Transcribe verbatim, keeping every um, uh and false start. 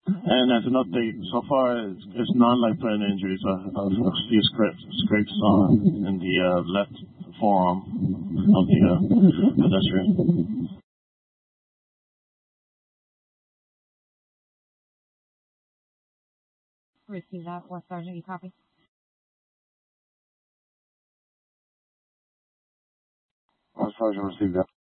And as an update, so far it's, it's non-life-threatening injuries. Uh, a few scrapes, scrapes uh, in the uh, left forearm of the uh, pedestrian. Receive that. Fourth Sergeant, you copy? Fourth Sergeant, receive that.